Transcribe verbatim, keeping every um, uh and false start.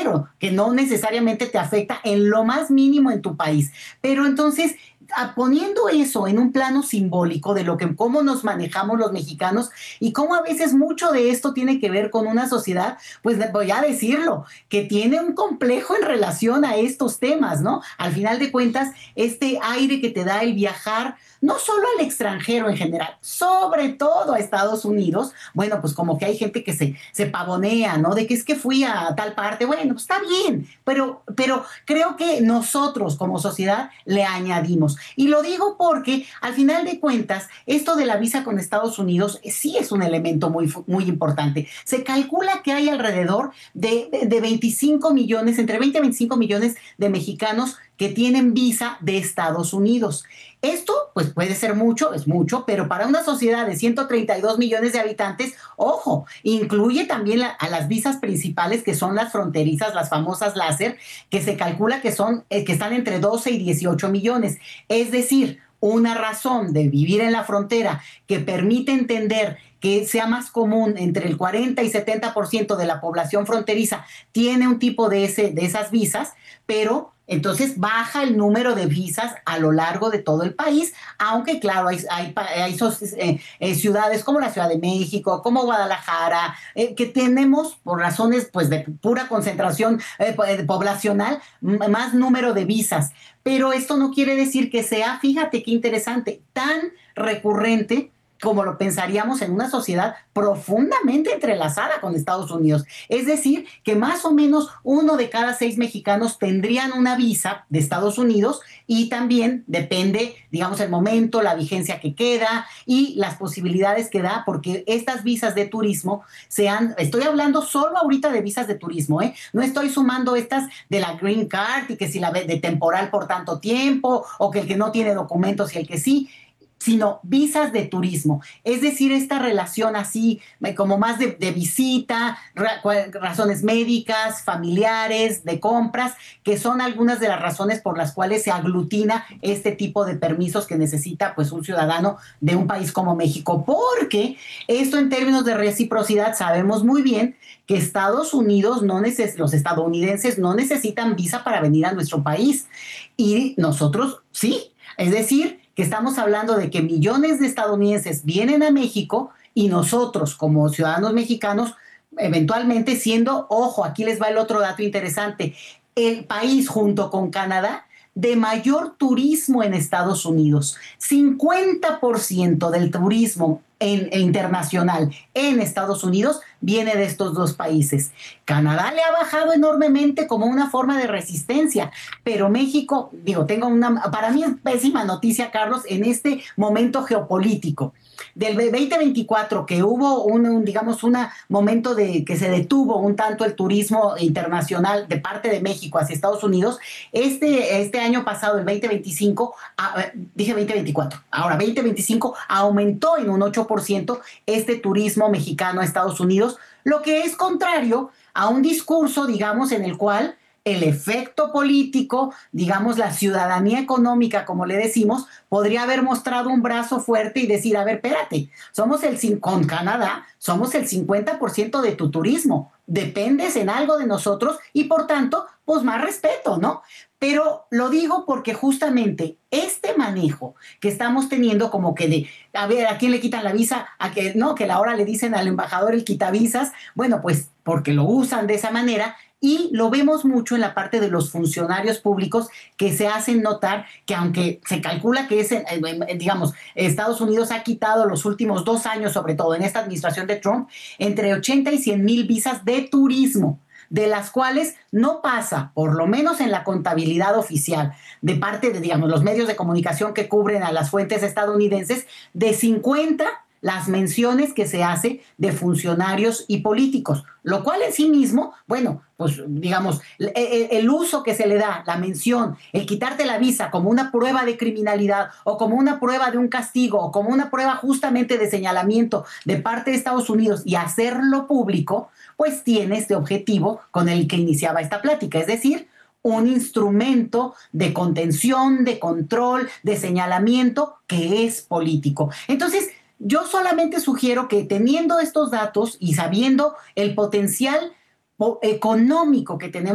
extranjero, que no necesariamente te afecta en lo más mínimo en tu país. Pero entonces, a, poniendo eso en un plano simbólico de lo que cómo nos manejamos los mexicanos y cómo a veces mucho de esto tiene que ver con una sociedad, pues voy a decirlo, que tiene un complejo en relación a estos temas, ¿no? Al final de cuentas, este aire que te da el viajar, no solo al extranjero en general, sobre todo a Estados Unidos, bueno, pues como que hay gente que se, se pavonea, ¿no? De que es que fui a tal parte, bueno, pues está bien, pero, pero creo que nosotros como sociedad le añadimos. Y lo digo porque al final de cuentas, esto de la visa con Estados Unidos eh, sí es un elemento muy, muy importante. Se calcula que hay alrededor de, de, de veinticinco millones, entre veinte y veinticinco millones de mexicanos que tienen visa de Estados Unidos. Esto, pues puede ser mucho, es mucho, pero para una sociedad de ciento treinta y dos millones de habitantes, ojo, incluye también la, a las visas principales que son las fronterizas, las famosas láser, que se calcula que son, eh, que están entre doce y dieciocho millones. Es decir, una razón de vivir en la frontera que permite entender que sea más común entre el cuarenta y setenta por ciento de la población fronteriza tiene un tipo de, ese, de esas visas, pero entonces baja el número de visas a lo largo de todo el país, aunque claro, hay, hay, hay eh, eh, ciudades como la Ciudad de México, como Guadalajara, eh, que tenemos por razones pues de pura concentración eh, poblacional más número de visas. Pero esto no quiere decir que sea, fíjate qué interesante, tan recurrente como lo pensaríamos en una sociedad profundamente entrelazada con Estados Unidos. Es decir, que más o menos uno de cada seis mexicanos tendrían una visa de Estados Unidos y también depende, digamos, el momento, la vigencia que queda y las posibilidades que da, porque estas visas de turismo se han, estoy hablando solo ahorita de visas de turismo, ¿eh? No estoy sumando estas de la Green Card y que si la de temporal por tanto tiempo o que el que no tiene documentos y el que sí, sino visas de turismo. Es decir, esta relación así como más de, de visita, ra, razones médicas, familiares, de compras, que son algunas de las razones por las cuales se aglutina este tipo de permisos que necesita pues un ciudadano de un país como México. Porque esto en términos de reciprocidad sabemos muy bien que Estados Unidos no neces- los estadounidenses no necesitan visa para venir a nuestro país y nosotros sí. Es decir, que estamos hablando de que millones de estadounidenses vienen a México y nosotros como ciudadanos mexicanos, eventualmente siendo, ojo, aquí les va el otro dato interesante, el país junto con Canadá de mayor turismo en Estados Unidos. cincuenta por ciento del turismo en, en internacional en Estados Unidos viene de estos dos países. Canadá le ha bajado enormemente como una forma de resistencia, pero México, digo, tengo una, para mí es pésima noticia, Carlos, en este momento geopolítico. Del veinte veinticuatro, que hubo un, un digamos, un momento de que se detuvo un tanto el turismo internacional de parte de México hacia Estados Unidos, este, este año pasado, el veinte veinticinco, ah, dije veinte veinticuatro, ahora veinte veinticinco aumentó en un ocho por ciento este turismo mexicano a Estados Unidos, lo que es contrario a un discurso, digamos, en el cual el efecto político, digamos, la ciudadanía económica, como le decimos, podría haber mostrado un brazo fuerte y decir, a ver, espérate, somos el, con Canadá, somos el cincuenta por ciento de tu turismo, dependes en algo de nosotros y por tanto, pues más respeto, ¿no? Pero lo digo porque justamente este manejo que estamos teniendo como que de, a ver, ¿a quién le quitan la visa? A que, no, que ahora le dicen al embajador el quitavisas, bueno, pues porque lo usan de esa manera. Y lo vemos mucho en la parte de los funcionarios públicos que se hacen notar que aunque se calcula que es, eh, digamos, Estados Unidos ha quitado los últimos dos años, sobre todo en esta administración de Trump, entre ochenta y cien mil visas de turismo, de las cuales no pasa, por lo menos en la contabilidad oficial, de parte de, digamos, los medios de comunicación que cubren a las fuentes estadounidenses, de cincuenta las menciones que se hace de funcionarios y políticos, lo cual en sí mismo, bueno, pues digamos, el, el uso que se le da, la mención, el quitarte la visa como una prueba de criminalidad o como una prueba de un castigo o como una prueba justamente de señalamiento de parte de Estados Unidos y hacerlo público, pues tiene este objetivo con el que iniciaba esta plática, es decir, un instrumento de contención, de control, de señalamiento que es político. Entonces, yo solamente sugiero que teniendo estos datos y sabiendo el potencial económico que tenemos